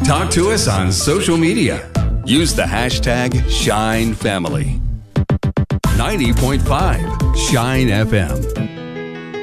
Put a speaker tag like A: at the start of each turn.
A: Talk to us on social media. Use the hashtag ShineFamily. 90.5 Shine FM.